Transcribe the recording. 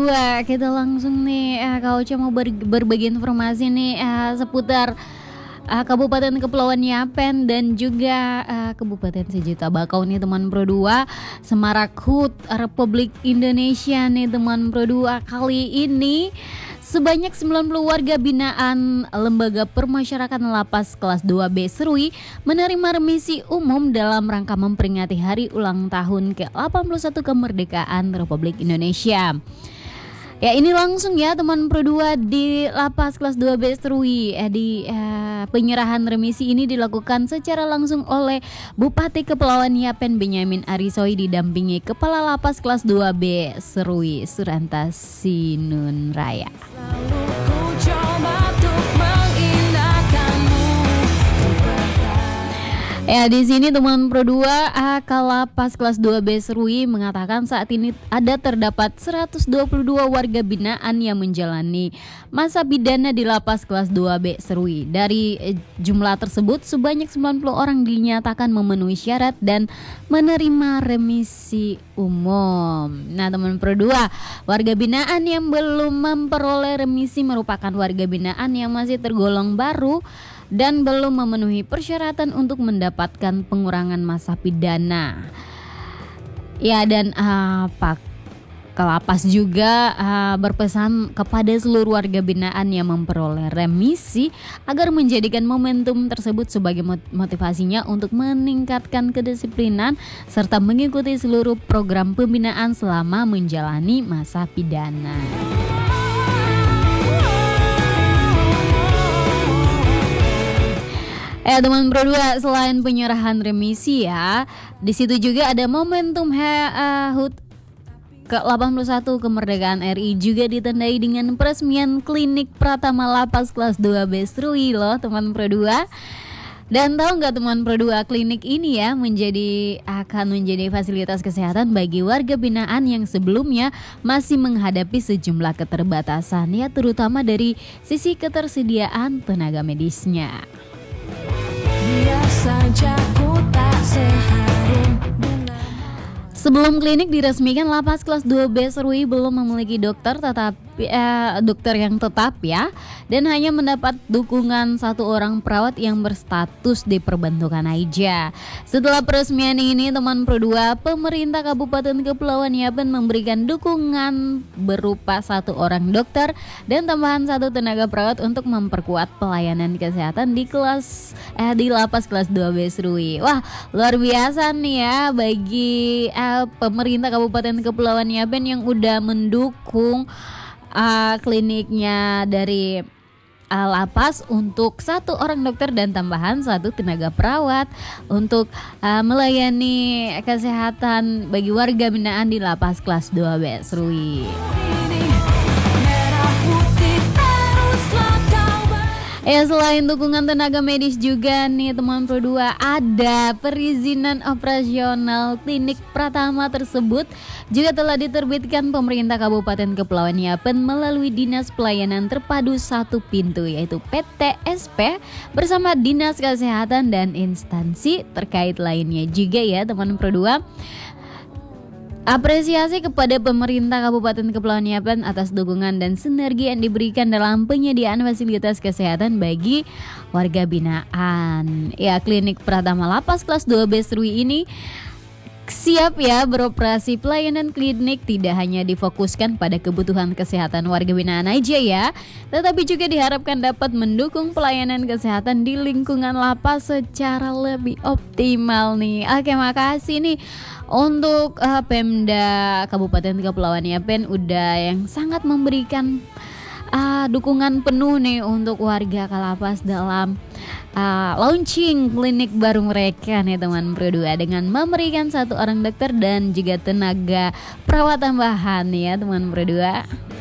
Pro 2, kita langsung nih Kak Ocha mau berbagi informasi nih seputar Kabupaten Kepulauan Yapen dan juga Kabupaten Sejuta Bakau nih teman Pro 2, Semarak HUT Republik Indonesia nih teman Pro 2. Kali ini sebanyak 90 warga binaan Lembaga Permasyarakatan Lapas kelas 2B Serui menerima remisi umum dalam rangka memperingati hari ulang tahun ke-81 kemerdekaan Republik Indonesia. Ya, ini langsung ya teman Pro 2 di Lapas kelas 2B Serui. Penyerahan remisi ini dilakukan secara langsung oleh Bupati Kepulauan Yapen Benyamin Arisoi didampingi Kepala Lapas kelas 2B Serui Suranta Sinunraya. Ya, di sini teman Pro 2 Kalapas kelas 2B Serui mengatakan saat ini terdapat 122 warga binaan yang menjalani masa pidana di Lapas kelas 2B Serui. Dari jumlah tersebut sebanyak 90 orang dinyatakan memenuhi syarat dan menerima remisi umum. Nah, teman Pro 2, warga binaan yang belum memperoleh remisi merupakan warga binaan yang masih tergolong baru dan belum memenuhi persyaratan untuk mendapatkan pengurangan masa pidana. Ya, dan Pak Kalapas juga berpesan kepada seluruh warga binaan yang memperoleh remisi agar menjadikan momentum tersebut sebagai motivasinya untuk meningkatkan kedisiplinan serta mengikuti seluruh program pembinaan selama menjalani masa pidana. Teman Pro 2, selain penyerahan remisi ya, di situ juga ada momentum HUT ke-81 kemerdekaan RI juga ditandai dengan peresmian klinik Pratama Lapas kelas 2B Serui loh teman Pro 2. Dan tahu nggak teman Pro 2, klinik ini ya akan menjadi fasilitas kesehatan bagi warga binaan yang sebelumnya masih menghadapi sejumlah keterbatasan ya, terutama dari sisi ketersediaan tenaga medisnya. Sebelum klinik diresmikan, Lapas kelas 2B Serui belum memiliki dokter yang tetap ya, dan hanya mendapat dukungan satu orang perawat yang berstatus diperbantukan aja. Setelah peresmian ini teman Pro 2, pemerintah Kabupaten Kepulauan Yapen memberikan dukungan berupa satu orang dokter dan tambahan satu tenaga perawat untuk memperkuat pelayanan kesehatan di Lapas kelas 2B Serui. Wah, luar biasa nih ya bagi pemerintah Kabupaten Kepulauan Yapen yang udah mendukung kliniknya dari Lapas untuk satu orang dokter dan tambahan satu tenaga perawat untuk melayani kesehatan bagi warga binaan di Lapas kelas 2B Serui. Selain dukungan tenaga medis juga nih teman Pro 2, ada perizinan operasional klinik Pratama tersebut juga telah diterbitkan pemerintah Kabupaten Kepulauan Yapen melalui Dinas Pelayanan Terpadu Satu Pintu yaitu PTSP bersama Dinas Kesehatan dan instansi terkait lainnya juga ya teman Pro 2. Apresiasi kepada pemerintah Kabupaten Kepulauan Yapen atas dukungan dan sinergi yang diberikan dalam penyediaan fasilitas kesehatan bagi warga binaan. Ya, klinik Pratama Lapas kelas 2B Serui ini siap ya beroperasi. Pelayanan klinik tidak hanya difokuskan pada kebutuhan kesehatan warga binaan aja ya, tetapi juga diharapkan dapat mendukung pelayanan kesehatan di lingkungan lapas secara lebih optimal nih. Oke, makasih nih untuk Pemda Kabupaten Kepulauan Yapen udah yang sangat memberikan dukungan penuh nih untuk warga Kalapas dalam launching klinik baru mereka nih teman Pro 2 dengan memberikan satu orang dokter dan juga tenaga perawat tambahan ya teman Pro 2.